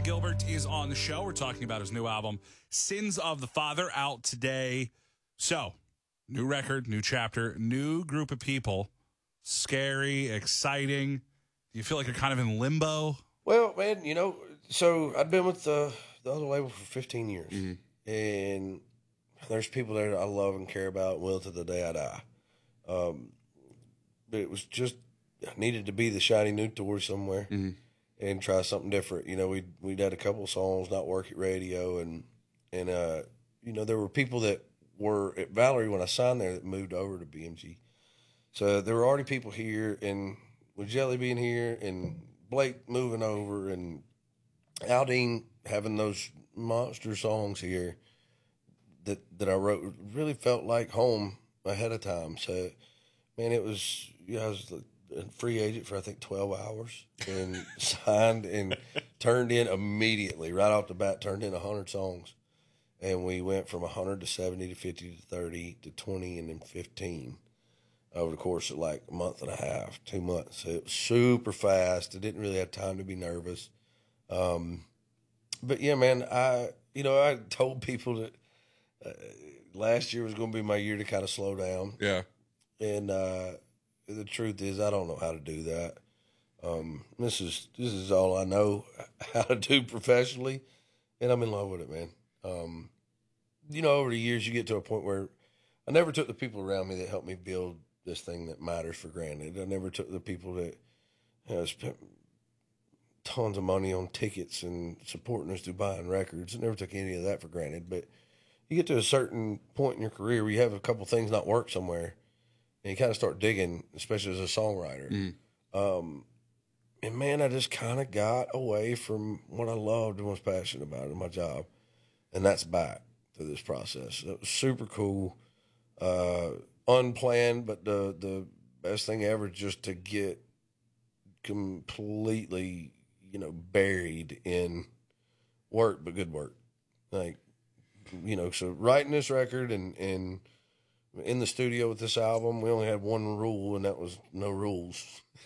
Gilbert is on the show. We're talking about his new album, Sins of the Father, out today. So, new record, new chapter, new group of people. Scary, exciting. Do you feel like you're kind of in limbo? Well, man, so I've been with the other label for 15 years. Mm-hmm. And there's people there that I love and care about and will to the day I die. But it was just, I needed to be the shiny new toy somewhere and try something different. We'd had a couple of songs not work at radio. And there were people that were at Valerie when I signed there that moved over to BMG. So there were already people here, and with Jelly being here and Blake moving over and Aldine having those monster songs here that I wrote, really felt like home ahead of time. So, man, it was, I was a free agent for, I think, 12 hours and signed and turned in immediately, right off the bat, turned in 100 songs. And we went from 100 to 70 to 50 to 30 to 20 and then 15 over the course of like a month and a half, 2 months. So it was super fast. I didn't really have time to be nervous. But yeah, man, I told people that last year was going to be my year to kind of slow down. Yeah. And the truth is, I don't know how to do that. This is all I know how to do professionally, and I'm in love with it, man. Over the years, you get to a point where I never took the people around me that helped me build this thing that matters for granted. I never took the people that spent tons of money on tickets and supporting us through buying records. I never took any of that for granted. But you get to a certain point in your career where you have a couple things not work somewhere, and you kind of start digging, especially as a songwriter. And man, I just kind of got away from what I loved and was passionate about in my job. And that's back to this process. It was super cool, unplanned, but the best thing ever, just to get completely, buried in work, but good work. So writing this record and in the studio with this album, we only had one rule, and that was no rules.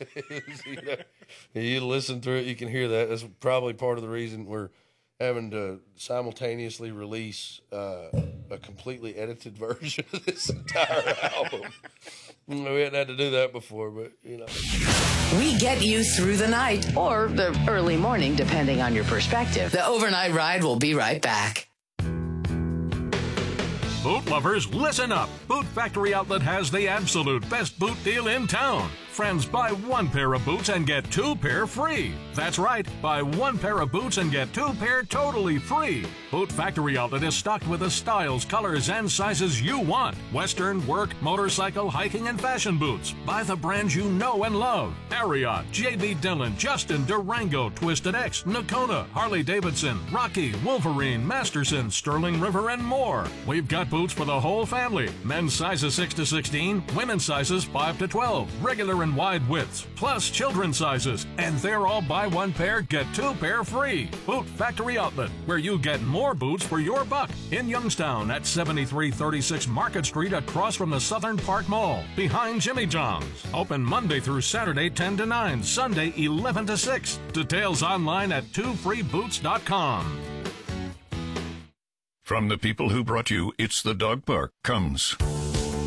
You listen through it, you can hear that. That's probably part of the reason we're having to simultaneously release a completely edited version of this entire album. We hadn't had to do that before, but, We get you through the night or the early morning, depending on your perspective. The Overnight Ride will be right back. Boot lovers, listen up. Boot Factory Outlet has the absolute best boot deal in town. Friends, buy one pair of boots and get 2 pair free. That's right, buy one pair of boots and get 2 pair totally free. Boot Factory Outlet is stocked with the styles, colors, and sizes you want. Western, work, motorcycle, hiking, and fashion boots. Buy the brands you know and love. Ariat, J.B. Dillon, Justin, Durango, Twisted X, Nakona, Harley-Davidson, Rocky, Wolverine, Masterson, Sterling River, and more. We've got boots for the whole family. Men's sizes 6 to 16, women's sizes 5 to 12, regular and wide widths, plus children's sizes. And they're all buy one pair, get 2 pair free. Boot Factory Outlet, where you get more boots for your buck. In Youngstown at 7336 Market Street, across from the Southern Park Mall, behind Jimmy John's. Open Monday through Saturday 10 to 9, Sunday 11 to 6. Details online at 2freeboots.com. From the people who brought you It's the Dog Park comes